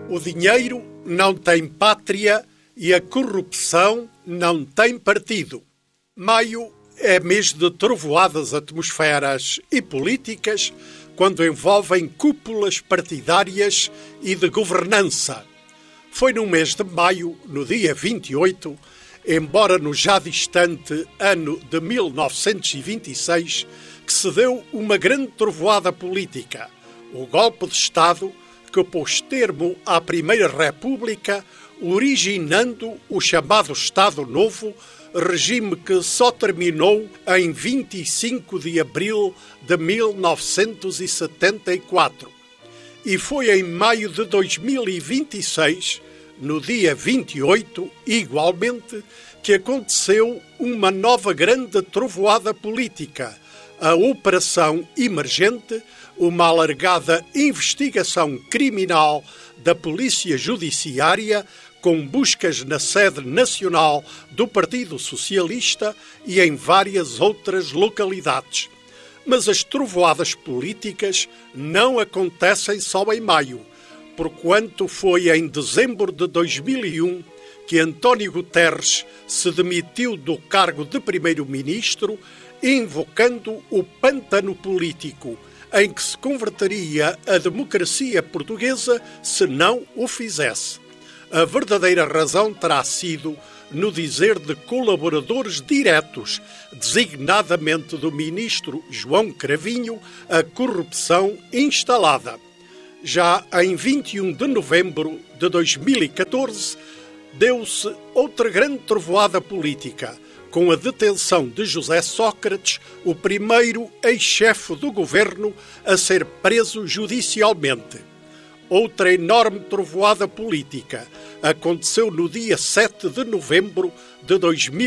O dinheiro não tem pátria e a corrupção não tem partido. Maio é mês de trovoadas atmosferas e políticas quando envolvem cúpulas partidárias e de governança. Foi no mês de maio, no dia 28, embora no já distante ano de 1926, que se deu uma grande trovoada política, o golpe de Estado que pôs termo à Primeira República, originando o chamado Estado Novo, regime que só terminou em 25 de abril de 1974. E foi em maio de 2026, no dia 28, igualmente, que aconteceu uma nova grande trovoada política, a Operação Emergente, uma alargada investigação criminal da Polícia Judiciária com buscas na sede nacional do Partido Socialista e em várias outras localidades. Mas as trovoadas políticas não acontecem só em maio, porquanto foi em dezembro de 2001 que António Guterres se demitiu do cargo de primeiro-ministro, invocando o pântano político, em que se converteria a democracia portuguesa se não o fizesse. A verdadeira razão terá sido, no dizer de colaboradores diretos, designadamente do ministro João Cravinho, a corrupção instalada. Já em 21 de novembro de 2014, deu-se outra grande trovoada política, com a detenção de José Sócrates, o primeiro ex-chefe do governo a ser preso judicialmente. Outra enorme trovoada política aconteceu no dia 7 de novembro de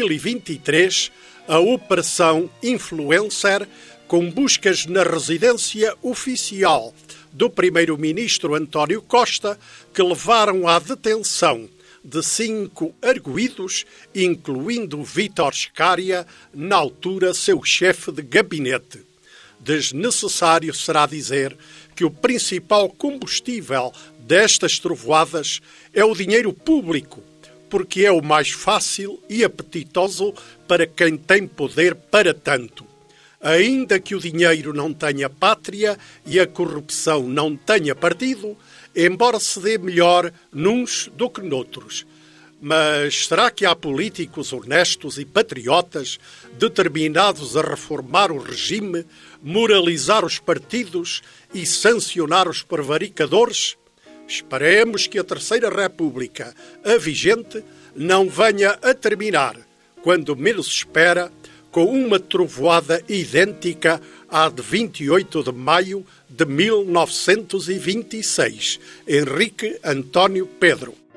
2023, a Operação Influencer, com buscas na residência oficial do primeiro-ministro António Costa, que levaram à detenção de 5 arguidos, incluindo Vítor Scária, na altura seu chefe de gabinete. Desnecessário será dizer que o principal combustível destas trovoadas é o dinheiro público, porque é o mais fácil e apetitoso para quem tem poder para tanto. Ainda que o dinheiro não tenha pátria e a corrupção não tenha partido, embora se dê melhor nuns do que noutros. Mas será que há políticos honestos e patriotas determinados a reformar o regime, moralizar os partidos e sancionar os prevaricadores? Esperemos que a Terceira República, a vigente, não venha a terminar, quando menos se espera, com uma trovoada idêntica à de 28 de maio de 1926. Henrique António Pedro.